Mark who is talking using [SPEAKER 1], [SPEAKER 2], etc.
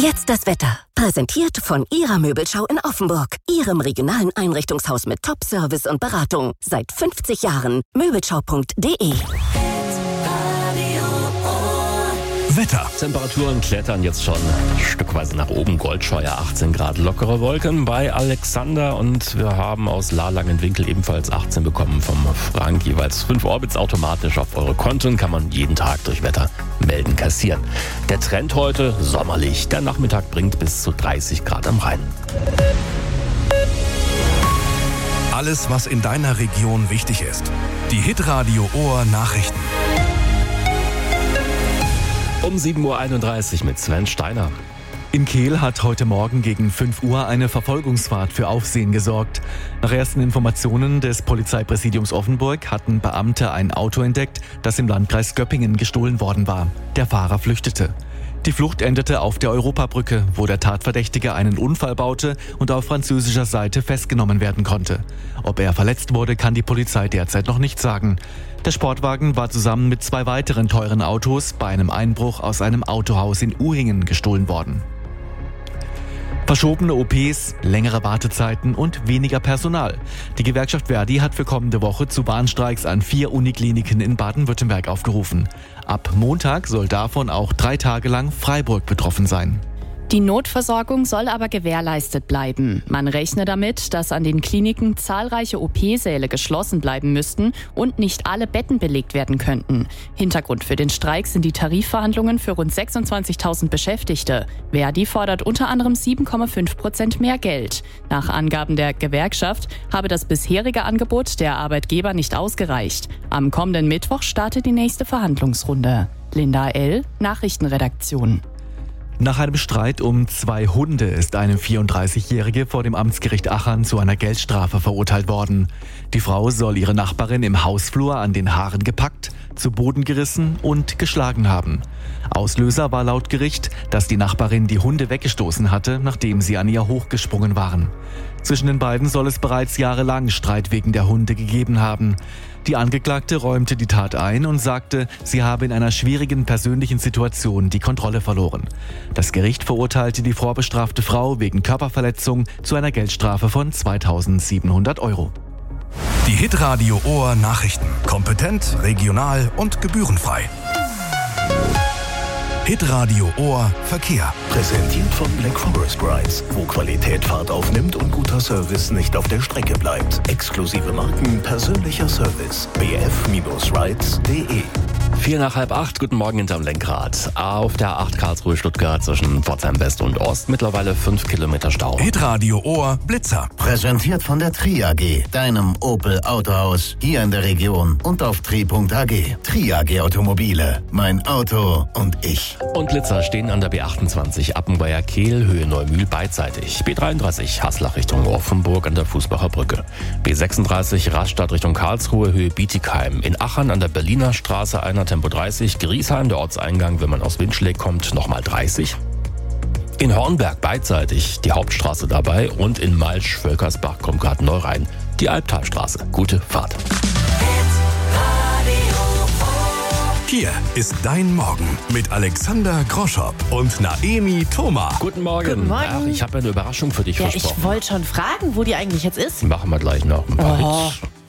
[SPEAKER 1] Jetzt das Wetter. Präsentiert von Ihrer Möbelschau in Offenburg. Ihrem regionalen Einrichtungshaus mit Top-Service und Beratung. Seit 50 Jahren. Möbelschau.de.
[SPEAKER 2] Wetter.
[SPEAKER 3] Temperaturen klettern jetzt schon stückweise nach oben. Goldscheuer 18 Grad, lockere Wolken bei Alexander. Und wir haben aus Langenwinkel ebenfalls 18 bekommen vom Frank. Jeweils 5 Orbits automatisch auf eure Konten. Kann man jeden Tag durch Wetter melden kassieren. Der Trend heute sommerlich. Der Nachmittag bringt bis zu 30 Grad am Rhein.
[SPEAKER 2] Alles, was in deiner Region wichtig ist. Die Hitradio Ohr Nachrichten.
[SPEAKER 3] Um 7.31 Uhr mit Sven Steiner.
[SPEAKER 4] In Kehl hat heute Morgen gegen 5 Uhr eine Verfolgungsfahrt für Aufsehen gesorgt. Nach ersten Informationen des Polizeipräsidiums Offenburg hatten Beamte ein Auto entdeckt, das im Landkreis Göppingen gestohlen worden war. Der Fahrer flüchtete. Die Flucht endete auf der Europabrücke, wo der Tatverdächtige einen Unfall baute und auf französischer Seite festgenommen werden konnte. Ob er verletzt wurde, kann die Polizei derzeit noch nicht sagen. Der Sportwagen war zusammen mit 2 weiteren teuren Autos bei einem Einbruch aus einem Autohaus in Uhingen gestohlen worden. Verschobene OPs, längere Wartezeiten und weniger Personal. Die Gewerkschaft Verdi hat für kommende Woche zu Warnstreiks an 4 Unikliniken in Baden-Württemberg aufgerufen. Ab Montag soll davon auch 3 Tage lang Freiburg betroffen sein.
[SPEAKER 5] Die Notversorgung soll aber gewährleistet bleiben. Man rechne damit, dass an den Kliniken zahlreiche OP-Säle geschlossen bleiben müssten und nicht alle Betten belegt werden könnten. Hintergrund für den Streik sind die Tarifverhandlungen für rund 26.000 Beschäftigte. Verdi fordert unter anderem 7,5% mehr Geld. Nach Angaben der Gewerkschaft habe das bisherige Angebot der Arbeitgeber nicht ausgereicht. Am kommenden Mittwoch startet die nächste Verhandlungsrunde. Linda L., Nachrichtenredaktion.
[SPEAKER 4] Nach einem Streit um 2 Hunde ist eine 34-Jährige vor dem Amtsgericht Achern zu einer Geldstrafe verurteilt worden. Die Frau soll ihre Nachbarin im Hausflur an den Haaren gepackt, zu Boden gerissen und geschlagen haben. Auslöser war laut Gericht, dass die Nachbarin die Hunde weggestoßen hatte, nachdem sie an ihr hochgesprungen waren. Zwischen den beiden soll es bereits jahrelang Streit wegen der Hunde gegeben haben. Die Angeklagte räumte die Tat ein und sagte, sie habe in einer schwierigen persönlichen Situation die Kontrolle verloren. Das Gericht verurteilte die vorbestrafte Frau wegen Körperverletzung zu einer Geldstrafe von 2.700 €.
[SPEAKER 2] Die Hitradio Ohr Nachrichten. Kompetent, regional und gebührenfrei. Hitradio Ohr Verkehr.
[SPEAKER 6] Präsentiert von Black Forest Brides, wo Qualität Fahrt aufnimmt und guter Service nicht auf der Strecke bleibt. Exklusive Marken, persönlicher Service. bf-rides.de.
[SPEAKER 3] 7:45, guten Morgen hinterm Lenkrad. Auf der 8 Karlsruhe-Stuttgart zwischen Pforzheim West und Ost mittlerweile 5 Kilometer Stau.
[SPEAKER 2] Hitradio Ohr Blitzer.
[SPEAKER 6] Präsentiert von der Tri AG, deinem Opel Autohaus, hier in der Region und auf tri.ag. Tri AG Automobile, mein Auto und ich.
[SPEAKER 3] Und Blitzer stehen an der B28 Appenweier-Kehl, Höhe Neumühl beidseitig. B33 Haslach Richtung Offenburg an der Fußbacher Brücke. B36 Rastatt Richtung Karlsruhe, Höhe Bietigheim. In Achern an der Berliner Straße einer Tempo 30. Griesheim, der Ortseingang, wenn man aus Windschläg kommt, nochmal 30. In Hornberg beidseitig die Hauptstraße dabei und in Malsch-Völkersbach kommt gerade neu rein die Albtalstraße. Gute Fahrt.
[SPEAKER 2] Hier ist dein Morgen mit Alexander Groschopp und Naemi Thoma.
[SPEAKER 3] Guten Morgen.
[SPEAKER 7] Guten Morgen.
[SPEAKER 3] Ach, ich habe eine Überraschung für dich
[SPEAKER 7] Ja,
[SPEAKER 3] versprochen.
[SPEAKER 7] ich wollte schon fragen, wo die eigentlich jetzt ist.
[SPEAKER 3] Machen wir gleich noch ein paar Hits.